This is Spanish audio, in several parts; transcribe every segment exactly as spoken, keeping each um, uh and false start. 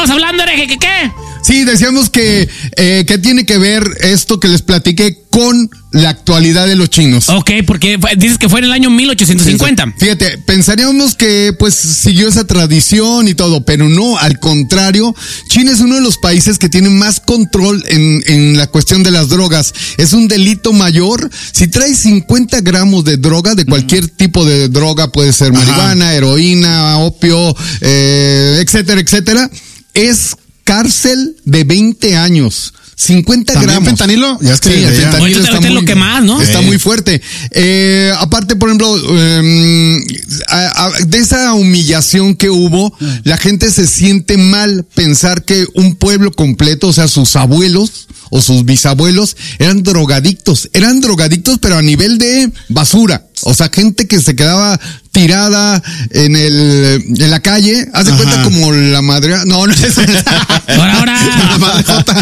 estabas hablando, hereje? ¿Qué qué? Sí, decíamos que, eh, que tiene que ver esto que les platiqué con la actualidad de los chinos. Ok, porque dices que fue en el año mil ochocientos cincuenta. Fíjate, pensaríamos que pues siguió esa tradición y todo, pero no, al contrario, China es uno de los países que tiene más control en, en la cuestión de las drogas. Es un delito mayor. Si traes cincuenta gramos de droga, de cualquier mm. tipo de droga, puede ser marihuana, Ajá. heroína, opio, eh, etcétera, etcétera, es cárcel de veinte años. cincuenta gramos. ¿Fentanilo? Ya es que sí, el fentanilo está muy, lo que más, ¿no? Está sí. muy fuerte. Eh, aparte, por ejemplo, eh, a, a, de esa humillación que hubo, la gente se siente mal pensar que un pueblo completo, o sea, sus abuelos o sus bisabuelos, eran drogadictos. Eran drogadictos, pero a nivel de basura. O sea, gente que se quedaba tirada en el en la calle, haz de Ajá. cuenta como la madre, no, no es ahora, ahora. La madrejota.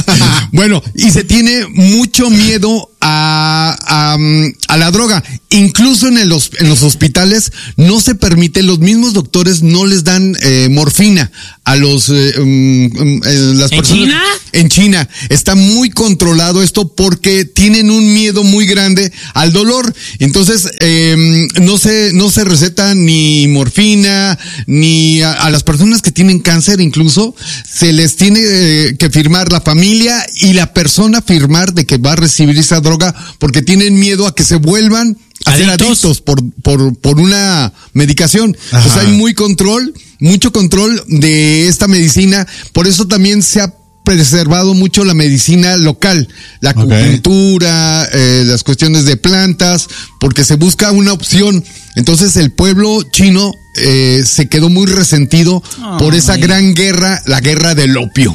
Bueno, y se tiene mucho miedo a, a, a la droga. Incluso en, el, en los hospitales no se permite, los mismos doctores no les dan eh, morfina a los eh, um, eh, las ¿En personas. China? En China. Está muy controlado esto porque tienen un miedo muy grande al dolor. Entonces, eh, no se, no se receta ni morfina, ni a, a las personas que tienen cáncer incluso, se les tiene eh, que firmar la familia y la persona firmar de que va a recibir esa droga porque tienen miedo a que se vuelvan a ser adictos por, por, por una medicación. Ajá. Pues hay muy control, mucho control de esta medicina. Por eso también se ha preservado mucho la medicina local, la okay. acupuntura, eh, las cuestiones de plantas, porque se busca una opción. Entonces el pueblo chino eh, se quedó muy resentido oh, por esa my. gran guerra, la guerra del opio.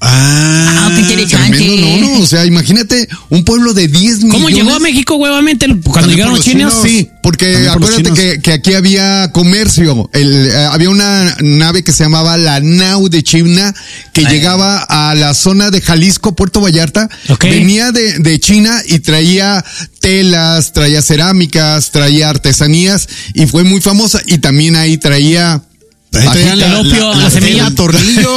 Ah, ah, qué interesante. Tremendo, no, no, o sea, imagínate un pueblo de diez millones. ¿Cómo llegó a México huevamente cuando También llegaron los chinos? chinos? Sí, porque acuérdate que, que aquí había comercio, el, eh, había una nave que se llamaba la Nau de China, que Ay. llegaba a la zona de Jalisco, Puerto Vallarta, okay. venía de, de China y traía telas, traía cerámicas, traía artesanías y fue muy famosa y también ahí traía... Ahí traían la, el opio, la, la, la semilla, tornillo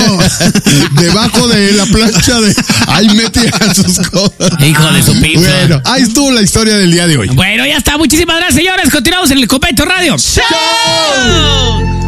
debajo de la plancha de ahí metían sus cosas. Hijo de su pizza. Bueno, ahí estuvo la historia del día de hoy. Bueno, ya está. Muchísimas gracias, señores. Continuamos en el Copete Radio. ¡Show!